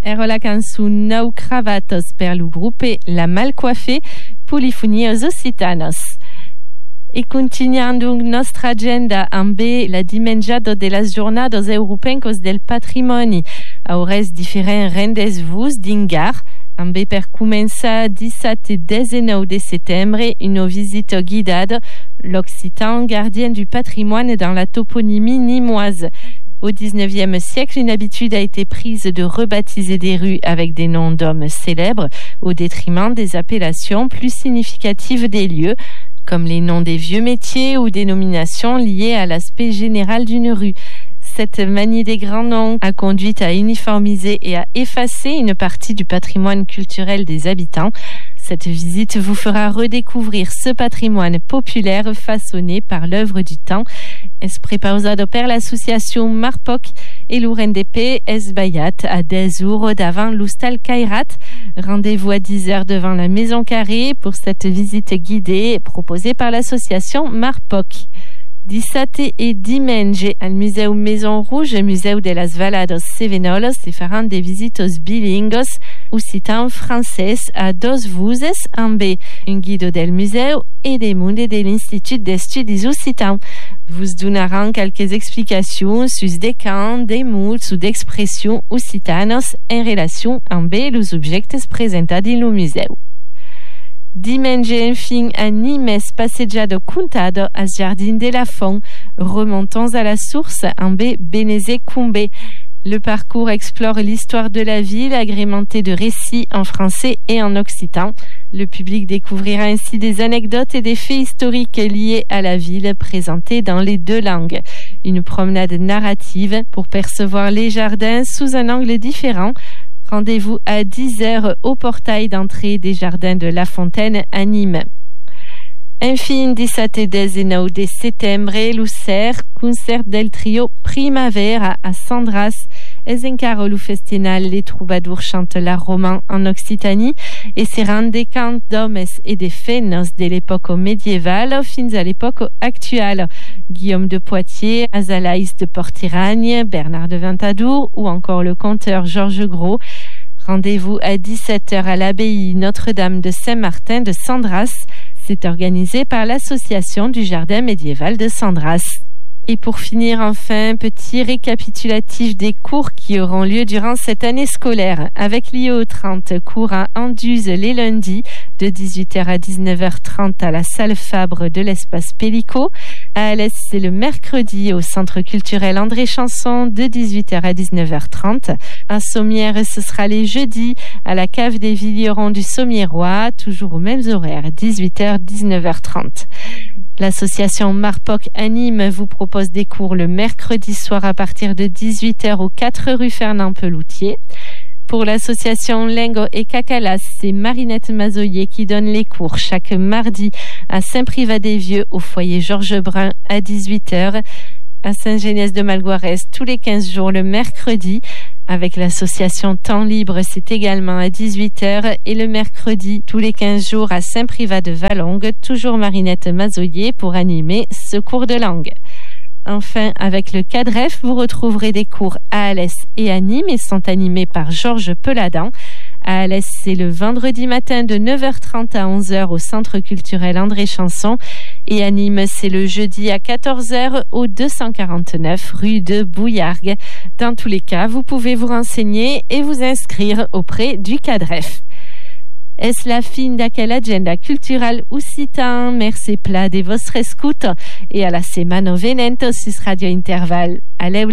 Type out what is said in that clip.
era la cançó Nou Cravatos per lo grupe La Malcoiffée, Polifonios Occitanos. E continuando nostra agenda amb la dimenjada de las jornadas europencos del patrimoni, aurès diferents rendez-vous d'Ingar, amb per començar 17 et 19 de setembre une visite guidada l'Occitan gardien du patrimoine dans la toponymie nîmoise. Au XIXe siècle, une habitude a été prise de rebaptiser des rues avec des noms d'hommes célèbres au détriment des appellations plus significatives des lieux, comme les noms des vieux métiers ou dénominations liées à l'aspect général d'une rue. Cette manie des grands noms a conduit à uniformiser et à effacer une partie du patrimoine culturel des habitants. Cette visite vous fera redécouvrir ce patrimoine populaire façonné par l'œuvre du temps. Es prepausado per l'association Marpoc et l'URNDP es bayat à 10 jours d'avant l'Hostal Kairat. Rendez-vous à 10h devant la Maison Carrée pour cette visite guidée proposée par l'association Marpoc. Dissabte et dimanche al Museu Maison Rouge, Museu de las Valadas Cevenols, se faran des visitos bilingos occitan-français à dos vuses amb un guide del museu et des membres de l'Institut d'Estudis Occitans. Vous donneront quelques explications sur des camps, des mots ou d'expressions occitanos en relation amb les objectes présentés dans le museu. Dimanche, enfin, animes passejada contada als Jardins de la Font, remontons à la source amb Benezet-Combe. Le parcours explore l'histoire de la ville, agrémentée de récits en français et en occitan. Le public découvrira ainsi des anecdotes et des faits historiques liés à la ville présentés dans les deux langues. Une promenade narrative pour percevoir les jardins sous un angle différent. Rendez-vous à 10h au portail d'entrée des Jardins de La Fontaine à Nîmes. Enfin, 17 et 19 de setembre, l'Ucer, concert del trio Primavera à Sandras, es encara lo festinal Les Troubadours chantent l'art roman en Occitanie et seran des cants d'hommes et des fenos de l'époque médiévale fins à l'époque actuelle. Guillaume de Poitiers, Azalaïs de Portiragne, Bernard de Ventadour ou encore le conteur Georges Gros. Rendez-vous à 17h à l'abbaye Notre-Dame de Saint-Martin de Sandras. C'est organisé par l'association du Jardin médiéval de Sandras. Et pour finir, enfin, petit récapitulatif des cours qui auront lieu durant cette année scolaire. Avec l'IO 30, cours à Anduze les lundis de 18h à 19h30 à la salle Fabre de l'espace Pélico. À Alès, c'est le mercredi au centre culturel André Chanson de 18h à 19h30. À Sommières, ce sera les jeudis à la cave des Vignerons du Sommiérois, toujours aux mêmes horaires, 18h, 19h30. L'association Marpoc à Nîmes vous propose des cours le mercredi soir à partir de 18h aux 4 rue Fernand Peloutier. Pour l'association Lengo et Cacalas, c'est Marinette Mazoyer qui donne les cours chaque mardi à Saint-Privat-des-Vieux au foyer Georges Brun à 18h, à Saint-Genès-de-Malgoirès tous les 15 jours le mercredi. Avec l'association Temps Libre, c'est également à 18h et le mercredi tous les 15 jours à Saint-Privat-de-Valongue, toujours Marinette Mazoyer pour animer ce cours de langue. Enfin, avec le CADREF, vous retrouverez des cours à Alès et à Nîmes. Ils sont animés par Georges Peladan. À Alès, c'est le vendredi matin de 9h30 à 11h au Centre culturel André Chanson. Et à Nîmes, c'est le jeudi à 14h au 249 rue de Bouillargues. Dans tous les cas, vous pouvez vous renseigner et vous inscrire auprès du CADREF. Es la fin d'aquella agenda cultural occitan. Merci pla de vostra escuta et à la semana venente sur Radio Interval. Allez,